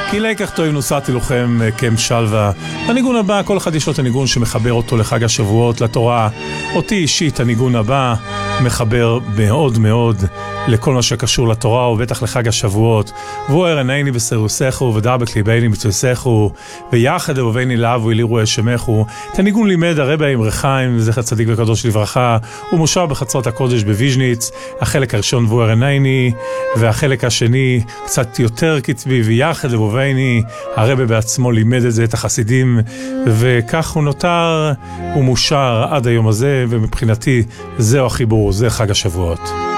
כי לקח טועים נוסעתי לכם kem שלווה. הניגון הבא, כל אחד יש לו את הניגון שמחבר אותו לחג השבועות, לתורה. אותי אישית הניגון הבא מחבר מאוד מאוד לכל מה שקשור לתורה ובטח לחג השבועות. והוא ערנני בסירוסךו ודבק ליבני מצויסךו ויחד אהוביני לאבו אלירו אשמחו. את הניגון לימד הרבי אמרי חיים זכר צדיק וקדוש לברכה. הוא מושב בחצרות הקודש בוויז'ניץ. החלק הראשון והוא ערנני, והחלק השני קצת יותר קצבי ויחד אהוביני. הרבי בעצמו לימד את זה את החסידים, וכך הוא נותר ומושר עד היום הזה, ומבחינתי זהו החיבור, זה חג השבועות.